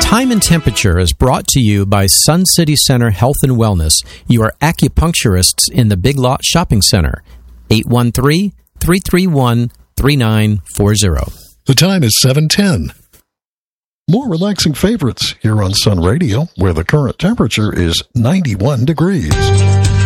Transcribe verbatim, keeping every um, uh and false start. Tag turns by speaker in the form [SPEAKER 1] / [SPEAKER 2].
[SPEAKER 1] Time and Temperature is brought to you by Sun City Center Health and Wellness, your acupuncturists in the Big Lot Shopping Center. eight one three, three three one, three nine four zero.
[SPEAKER 2] The time is seven ten. More relaxing favorites here on Sun Radio, where the current temperature is ninety-one degrees.